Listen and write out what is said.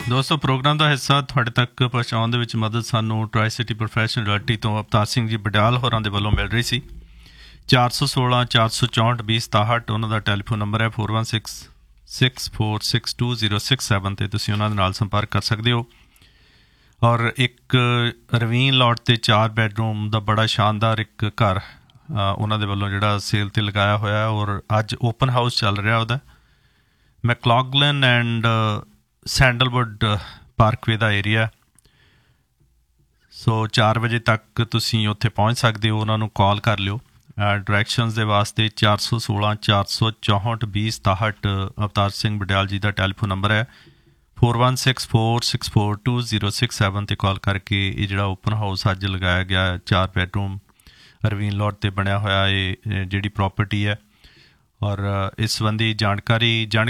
ਦੋਸਤੋ ਪ੍ਰੋਗਰਾਮ ਦਾ ਹਿੱਸਾ ਤੁਹਾਡੇ ਤੱਕ ਪਹੁੰਚਾਉਣ ਦੇ ਵਿੱਚ ਮਦਦ ਸਾਨੂੰ ਟਰਾਈ ਸਿਟੀ ਪ੍ਰੋਫੈਸ਼ਨਲ ਰਿਐਲਟੀ ਤੋਂ ਅਵਤਾਰ ਸਿੰਘ ਜੀ ਬਡਿਆਲ ਹੋਰਾਂ ਦੇ ਵੱਲੋਂ ਮਿਲ ਰਹੀ ਸੀ। 416 464 2067 ਉਹਨਾਂ ਦਾ ਟੈਲੀਫੋਨ ਨੰਬਰ ਹੈ। 4166462067 ਤੇ ਤੁਸੀਂ ਉਹਨਾਂ ਦੇ ਨਾਲ ਸੰਪਰਕ ਕਰ ਸਕਦੇ ਹੋ। ਔਰ ਇੱਕ ਰਵੀਨ ਲੋਟ 'ਤੇ 4 ਬੈਡਰੂਮ ਦਾ ਬੜਾ ਸ਼ਾਨਦਾਰ ਇੱਕ ਘਰ ਉਹਨਾਂ ਦੇ ਵੱਲੋਂ ਜਿਹੜਾ ਸੇਲ 'ਤੇ ਲਗਾਇਆ ਹੋਇਆ ਔਰ ਅੱਜ ਓਪਨ ਹਾਊਸ ਚੱਲ ਰਿਹਾ ਉਹਦਾ। ਮੈਕਲੌਗਲਨ and sandalwood Parkway the area. ਸੋ 4 ਵਜੇ ਤੱਕ ਤੁਸੀਂ ਉੱਥੇ ਪਹੁੰਚ ਸਕਦੇ ਹੋ। ਉਹਨਾਂ ਨੂੰ ਕਾਲ ਕਰ ਲਿਓ ਡਾਇਰੈਕਸ਼ਨਸ ਦੇ ਵਾਸਤੇ। 416 464 2067 ਅਵਤਾਰ ਸਿੰਘ ਬਡਿਆਲ ਜੀ ਦਾ ਟੈਲੀਫੋਨ ਨੰਬਰ ਹੈ। 416646420067 ਤੇ ਕਾਲ ਕਰਕੇ ਇਹ ਜਿਹੜਾ ਓਪਨ ਹਾਊਸ ਅੱਜ ਲਗਾਇਆ ਗਿਆ 4 ਬੈਡਰੂਮ ਰਵੀਨ ਲੋਟ 'ਤੇ ਬਣਿਆ ਹੋਇਆ ਇਹ ਜਿਹੜੀ ਪ੍ਰੋਪਰਟੀ ਹੈ ਔਰ ਇਸ ਸੰਬੰਧੀ ਜਾਣਕਾਰੀ